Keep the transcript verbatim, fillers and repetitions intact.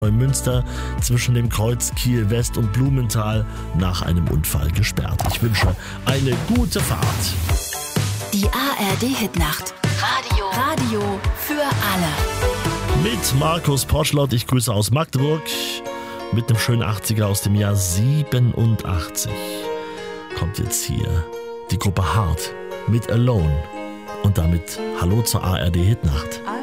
Neumünster zwischen dem Kreuz Kiel West und Blumenthal nach einem Unfall gesperrt. Ich wünsche eine gute Fahrt. Die A R D-Hitnacht. Radio. Radio für alle. Mit Markus Poschlott. Ich grüße aus Magdeburg. Mit einem schönen achtziger aus dem Jahr siebenundachtzig. Kommt jetzt hier die Gruppe Hart mit Alone. Und damit Hallo zur A R D-Hitnacht.